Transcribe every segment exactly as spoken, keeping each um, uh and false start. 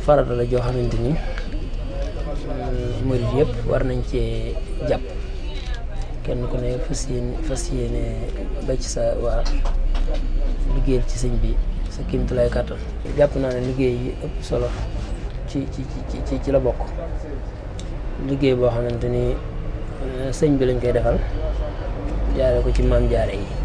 farata la joo xamante ni murid yëpp war nañ cee jàpp kenn ku ne fas yéene fas yéene ba ci sa waa liggéeyal ci sëñ bi sa kéemtulaay kàttan. jàpp naa ne liggéey yi ëpp solo ci ci ci ci la bokk liggéey boo xamante ni sëñ bi lañ koy defal jaare ko ci maam jaare yi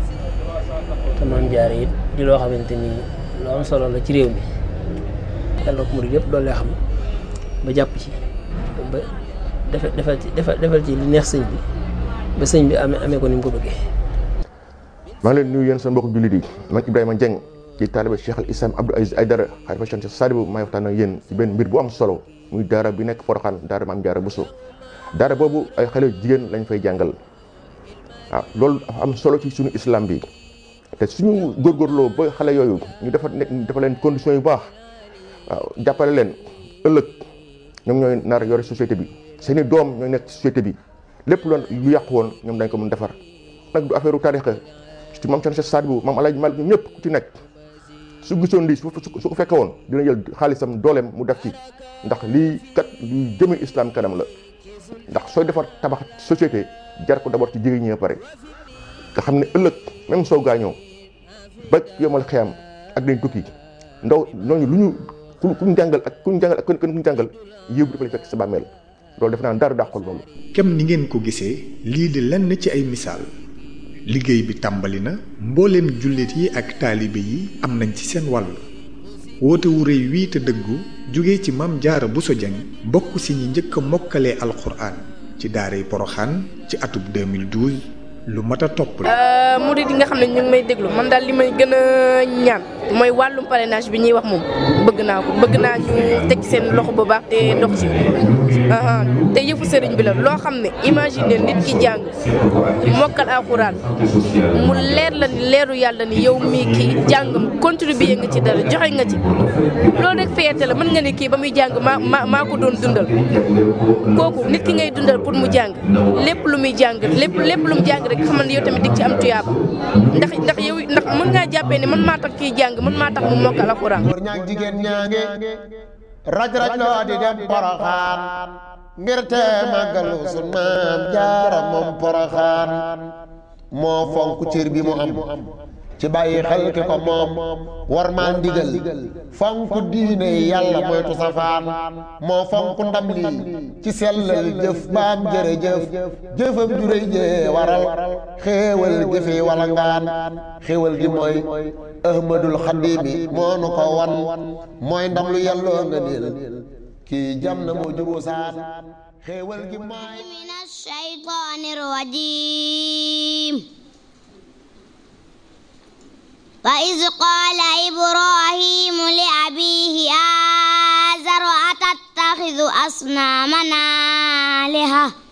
te maam jaare yi di loo xamante ni lu am solo la ci réew mi yàlla ko murid yëpp doole xam ba jàpp ci ba defal defal ci defal ci li neex sëñ bi ba sëñ bi amee amee ko ni mu ko bëggee. maa ngi leen nuyu yéen sa mbokku jullit yi man Ibrahima Dieng ci taalibe Cheikh al Islam Abdou Aziz Aïdara xalifa Cheikh Sadibou may waxtaan ak yéen ci benn mbir bu am solo muy daara bi nekk Porokhane daara Maam Jaara Bousso daara boobu ay xale jigéen lañ fay jàngal waaw loolu dafa am solo ci suñu islam bi te suñu góorgóorloo ba xale yooyu ñu dafa nekk dafa leen conditions yu baax waaw jàppale leen ëllëg ñoom ñooy nar yore société bi seeni doom ñooy nekk société bi lépp loon lu yàqu woon ñoom dañ ko mën defar nag du affaire u tarixa ci maam Cheikh Sadibou maam Alaaji Malik ñoom ñëpp ku ci nekk su gisoon lii su su ko fekke woon dina jël xaalisam dooleem mu def ci ndax lii kat luy jëme islam kanam la ndax sooy defar tabax société jar ko d'abord ci jigéen ñi pare nga xam ne ëllëg même soo gaañoo ba yomal xiyam ak dañ tukki ndaw ñooñu lu ñu ku kuñ jàngal ak kuñ jàngal ak ku ñu jàngal yëw bi dafa lay fekk sa bàmmeel loolu def naa dara dàqul loolu. kem ni ngeen ko gisee lii di lenn ci ay misaal liggéey bi tàmbali na mbooleem jullit yi ak taalibe yi am nañ ci seen wàll woote wu rëy wii te dëggu jóge ci Maam Jaara Bousso Dieng bokk si ñi njëkk a mokkalee alxuraan ci daaray Porokhane ci atub deux mille douze lu mat a topp la. murid yi nga xam ne ñu ngi may déglu man daal li may gën a ñaan mooy wàllum parrainage bi ñuy wax moom bëgg naa ko bëgg naa ñu teg seen loxo bu baax te dox ci te yëfu sëriñ bi la loo xam ne imagine nit ki jàng mokkal alxuraan mu leer la ni leeru yàlla ni yow mii kii jàngam contribuer nga ci dara joxe nga ci loolu rek fierté la mën nga ne kii ba muy jàng maa maa maa ko doon dundal kooku nit ki ngay dundal pour mu jàng lépp lu muy jàng lépp lépp lu mu jàng rek xamal ne yow tamit dig ci am tuyaaba ndax ndax yow ndax mën ngaa jàppee ne man maa tax kii jàng man maa tax mu mokkal alxuraan. góor ñaag jigéen ñaange raj raj loo di dem Porokhane ngir te màggalu sun Maam Jaara moom Porokhane moo fonk cër bi mu am ci bàyyi xel ki ko moom war maa ndigal fonk diine yàlla moytu safaan moo fonk ndam lii ci sellal jëf baam jërëjëf jëfam juréy jee waral xéewal jëfi wala ngaan xéewal gi mooy ahmadul xadimi moo nu ko wan mooy ndam lu yàlloo nga niil kii jam na moo jubu saan xéewal gi mooy minash shaytaanir rajiim wa iz qaala ibraahiimu li abiihi aazara atattaxidu asnaaman aaliha